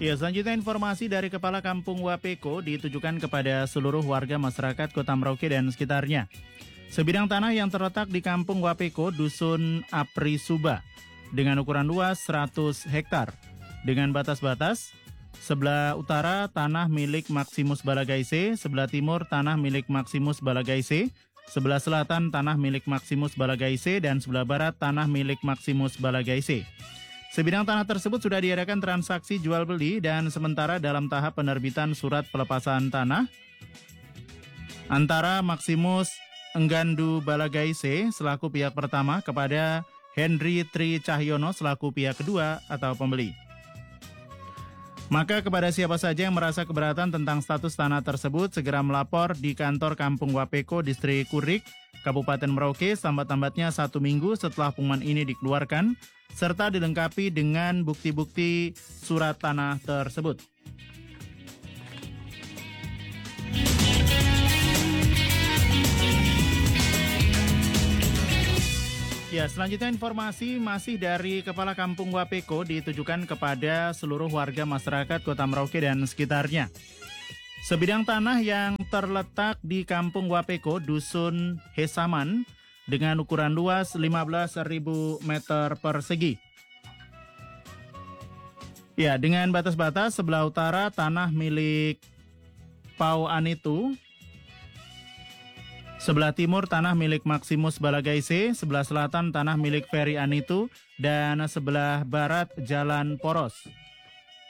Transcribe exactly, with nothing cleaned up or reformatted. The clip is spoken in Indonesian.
Ya, selanjutnya informasi dari Kepala Kampung Wapeko ditujukan kepada seluruh warga masyarakat Kota Merauke dan sekitarnya. Sebidang tanah yang terletak di Kampung Wapeko, Dusun Apri Suba, dengan ukuran luas seratus hektar, dengan batas-batas, sebelah utara tanah milik Maximus Balagaise, sebelah timur tanah milik Maximus Balagaise, sebelah selatan tanah milik Maximus Balagaise, dan sebelah barat tanah milik Maximus Balagaise. Sebidang tanah tersebut sudah diadakan transaksi jual beli dan sementara dalam tahap penerbitan surat pelepasan tanah antara Maximus Enggandu Balagaise selaku pihak pertama kepada Henry Tri Cahyono selaku pihak kedua atau pembeli. Maka kepada siapa saja yang merasa keberatan tentang status tanah tersebut, segera melapor di kantor Kampung Wapeko, Distrik Kurik, Kabupaten Merauke, sambat-tambatnya satu minggu setelah pengumuman ini dikeluarkan, serta dilengkapi dengan bukti-bukti surat tanah tersebut. Ya, selanjutnya informasi masih dari Kepala Kampung Wapeko ditujukan kepada seluruh warga masyarakat Kota Merauke dan sekitarnya. Sebidang tanah yang terletak di Kampung Wapeko, Dusun Hesaman, dengan ukuran luas lima belas ribu meter persegi. Ya, dengan batas-batas sebelah utara tanah milik Pau Anitu, sebelah timur tanah milik Maximus Balagaise, sebelah selatan tanah milik Ferry Anitu, dan sebelah barat Jalan Poros.